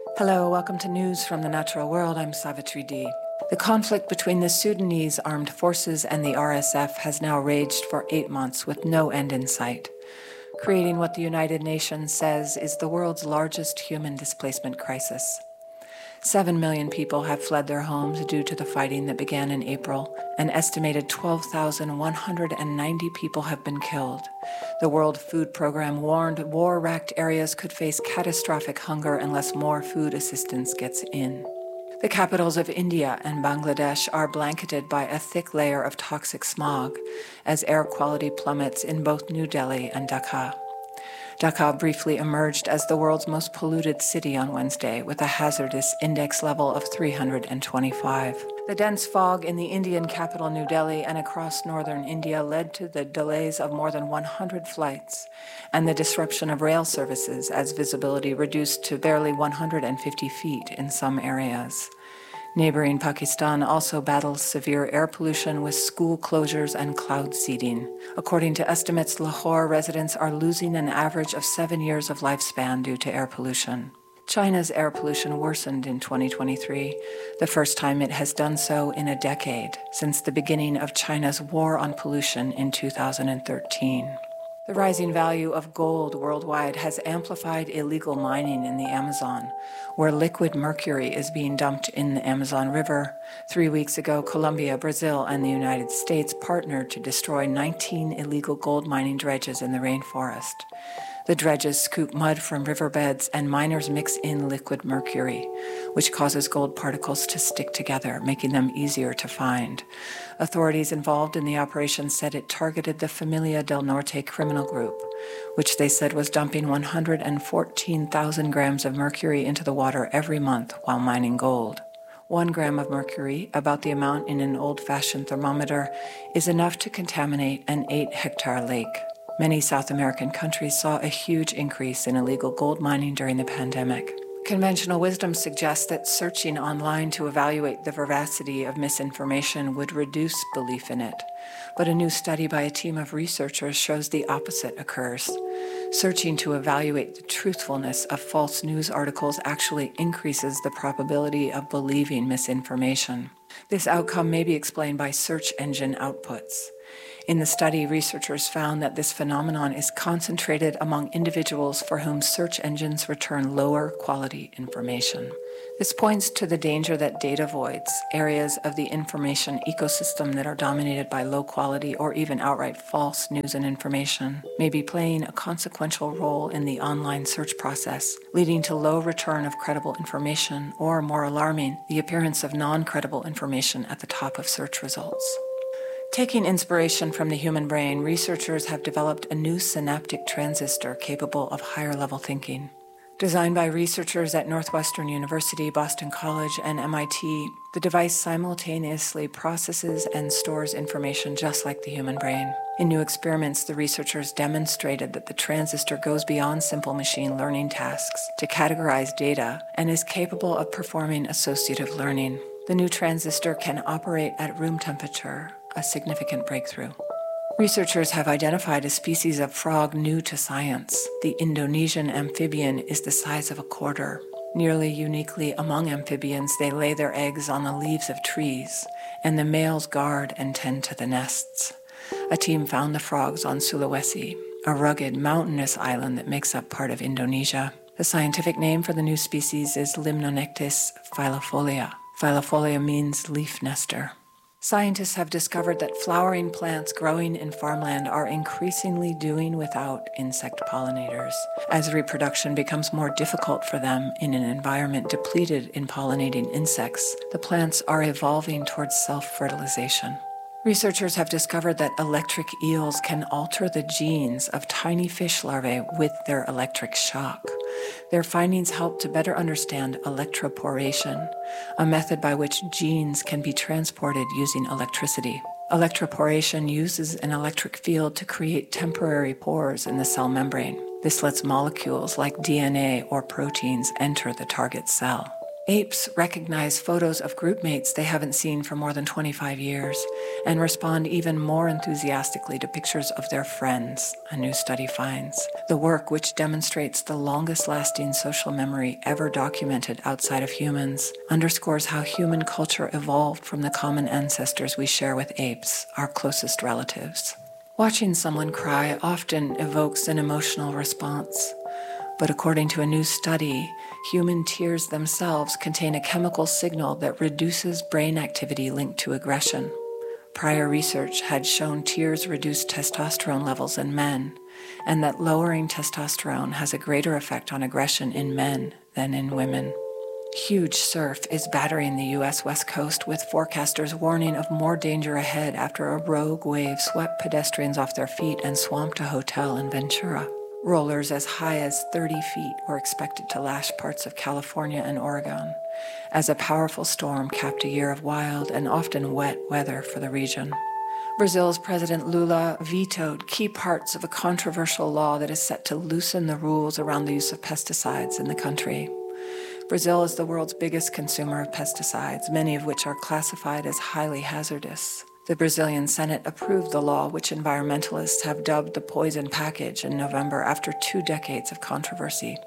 Hello, welcome to News from the Natural World. I'm Savitri D. The conflict between the Sudanese armed forces and the RSF has now raged for 8 months with no end in sight, creating what the United Nations says is the world's largest human displacement crisis. 7 million people have fled their homes due to the fighting that began in April. An estimated 12,190 people have been killed. The World Food Program warned war-racked areas could face catastrophic hunger unless more food assistance gets in. The capitals of India and Bangladesh are blanketed by a thick layer of toxic smog as air quality plummets in both New Delhi and Dhaka. Dhaka briefly emerged as the world's most polluted city on Wednesday with a hazardous index level of 325. The dense fog in the Indian capital New Delhi and across northern India led to the delays of more than 100 flights and the disruption of rail services as visibility reduced to barely 150 feet in some areas. Neighboring Pakistan also battles severe air pollution with school closures and cloud seeding. According to estimates, Lahore residents are losing an average of 7 years of lifespan due to air pollution. China's air pollution worsened in 2023, the first time it has done so in a decade, since the beginning of China's war on pollution in 2013. The rising value of gold worldwide has amplified illegal mining in the Amazon, where liquid mercury is being dumped in the Amazon River. 3 weeks ago, Colombia, Brazil, and the United States partnered to destroy 19 illegal gold mining dredges in the rainforest. The dredges scoop mud from riverbeds and miners mix in liquid mercury, which causes gold particles to stick together, making them easier to find. Authorities involved in the operation said it targeted the Familia del Norte criminal group, which they said was dumping 114,000 grams of mercury into the water every month while mining gold. 1 gram of mercury, about the amount in an old-fashioned thermometer, is enough to contaminate an 8-hectare lake. Many South American countries saw a huge increase in illegal gold mining during the pandemic. Conventional wisdom suggests that searching online to evaluate the veracity of misinformation would reduce belief in it. But a new study by a team of researchers shows the opposite occurs. Searching to evaluate the truthfulness of false news articles actually increases the probability of believing misinformation. This outcome may be explained by search engine outputs. In the study, researchers found that this phenomenon is concentrated among individuals for whom search engines return lower quality information. This points to the danger that data voids, areas of the information ecosystem that are dominated by low quality or even outright false news and information, may be playing a consequential role in the online search process, leading to low return of credible information or, more alarming, the appearance of non-credible information at the top of search results. Taking inspiration from the human brain, researchers have developed a new synaptic transistor capable of higher-level thinking. Designed by researchers at Northwestern University, Boston College, and MIT, the device simultaneously processes and stores information just like the human brain. In new experiments, the researchers demonstrated that the transistor goes beyond simple machine learning tasks to categorize data and is capable of performing associative learning. The new transistor can operate at room temperature, a significant breakthrough. Researchers have identified a species of frog new to science. The Indonesian amphibian is the size of a quarter. Nearly uniquely among amphibians, they lay their eggs on the leaves of trees, and the males guard and tend to the nests. A team found the frogs on Sulawesi, a rugged, mountainous island that makes up part of Indonesia. The scientific name for the new species is Limnonectes phylofolia. Phylofolia means leaf nester. Scientists have discovered that flowering plants growing in farmland are increasingly doing without insect pollinators. As reproduction becomes more difficult for them in an environment depleted in pollinating insects, the plants are evolving towards self-fertilization. Researchers have discovered that electric eels can alter the genes of tiny fish larvae with their electric shock. Their findings help to better understand electroporation, a method by which genes can be transported using electricity. Electroporation uses an electric field to create temporary pores in the cell membrane. This lets molecules like DNA or proteins enter the target cell. Apes recognize photos of group mates they haven't seen for more than 25 years and respond even more enthusiastically to pictures of their friends, a new study finds. The work, which demonstrates the longest-lasting social memory ever documented outside of humans, underscores how human culture evolved from the common ancestors we share with apes, our closest relatives. Watching someone cry often evokes an emotional response. But according to a new study, human tears themselves contain a chemical signal that reduces brain activity linked to aggression. Prior research had shown tears reduce testosterone levels in men, and that lowering testosterone has a greater effect on aggression in men than in women. Huge surf is battering the U.S. West Coast, with forecasters warning of more danger ahead after a rogue wave swept pedestrians off their feet and swamped a hotel in Ventura. Rollers as high as 30 feet were expected to lash parts of California and Oregon, as a powerful storm capped a year of wild and often wet weather for the region. Brazil's President Lula vetoed key parts of a controversial law that is set to loosen the rules around the use of pesticides in the country. Brazil is the world's biggest consumer of pesticides, many of which are classified as highly hazardous. The Brazilian Senate approved the law, which environmentalists have dubbed the poison package, in November after 2 decades of controversy.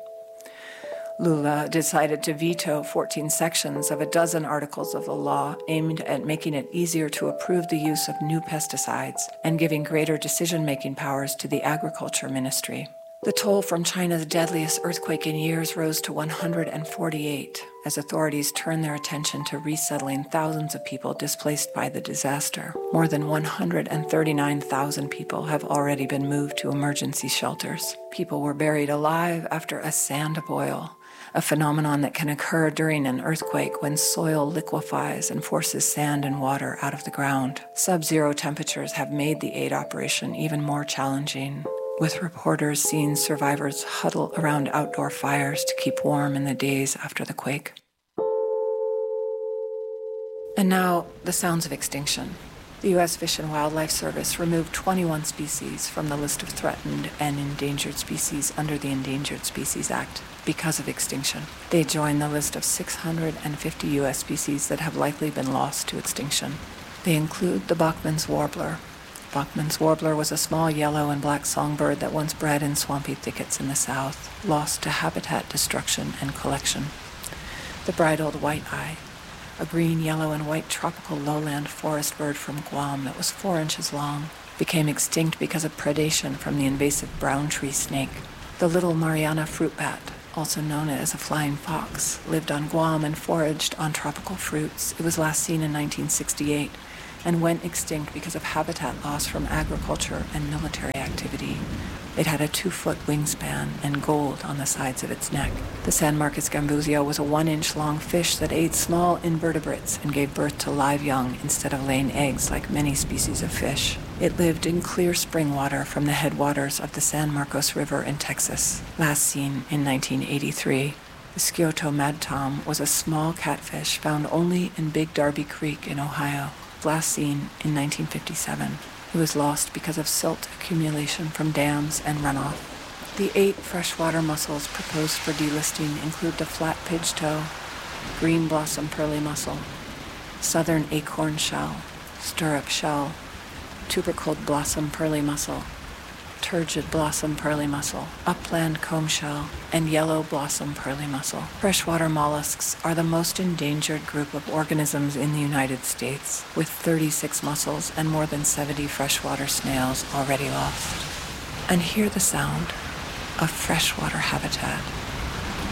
Lula decided to veto 14 sections of a dozen articles of the law aimed at making it easier to approve the use of new pesticides and giving greater decision-making powers to the Agriculture Ministry. The toll from China's deadliest earthquake in years rose to 148 as authorities turned their attention to resettling thousands of people displaced by the disaster. More than 139,000 people have already been moved to emergency shelters. People were buried alive after a sand boil, a phenomenon that can occur during an earthquake when soil liquefies and forces sand and water out of the ground. Sub-zero temperatures have made the aid operation even more challenging, with reporters seeing survivors huddle around outdoor fires to keep warm in the days after the quake. And now, the sounds of extinction. The U.S. Fish and Wildlife Service removed 21 species from the list of threatened and endangered species under the Endangered Species Act because of extinction. They join the list of 650 U.S. species that have likely been lost to extinction. They include the Bachman's warbler. Bachman's warbler was a small yellow and black songbird that once bred in swampy thickets in the south, lost to habitat destruction and collection. The bridled white-eye, a green, yellow, and white tropical lowland forest bird from Guam that was 4 inches long, became extinct because of predation from the invasive brown tree snake. The little Mariana fruit bat, also known as a flying fox, lived on Guam and foraged on tropical fruits. It was last seen in 1968 and went extinct because of habitat loss from agriculture and military activity. It had a 2-foot wingspan and gold on the sides of its neck. The San Marcos gambusio was a 1-inch long fish that ate small invertebrates and gave birth to live young instead of laying eggs like many species of fish. It lived in clear spring water from the headwaters of the San Marcos River in Texas, last seen in 1983. The Scioto madtom was a small catfish found only in Big Darby Creek in Ohio, last seen in 1957. It was lost because of silt accumulation from dams and runoff. The 8 freshwater mussels proposed for delisting include the flat pidge-toe, green blossom pearly mussel, southern acorn shell, stirrup shell, tubercled blossom pearly mussel, turgid blossom pearly mussel, upland comb shell, and yellow blossom pearly mussel. Freshwater mollusks are the most endangered group of organisms in the United States, with 36 mussels and more than 70 freshwater snails already lost. And hear the sound of freshwater habitat.